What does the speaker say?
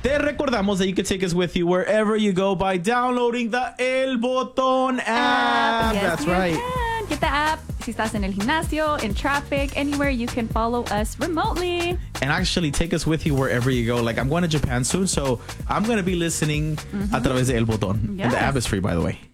Te recordamos that you can take us with you wherever you go by downloading the El Botón app. Yes, That's you right. can. Get the app. Si estás en el gimnasio, in traffic, anywhere, you can follow us remotely. And actually take us with you wherever you go. Like, I'm going to Japan soon, so I'm going to be listening a través de El Botón. Yes. And the app is free, by the way.